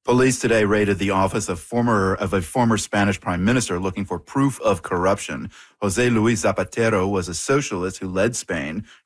Police today raided the office of a former Spanish prime minister looking for proof of corruption. José Luis Zapatero was a socialist who led Spain